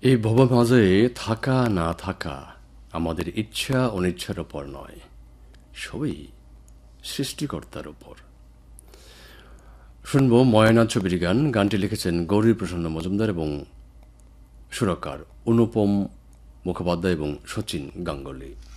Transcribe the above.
এই ভবমাঝে থাকা না থাকা আমাদের ইচ্ছা অনিচ্ছার উপর নয়, সবই সৃষ্টিকর্তার উপর। শুনবো ময়না ছবির গান। গানটি লিখেছেন গৌরী প্রসন্ন মজুমদার এবং সুরকার অনুপম মুখোপাধ্যায় এবং শচীন গাঙ্গুলি।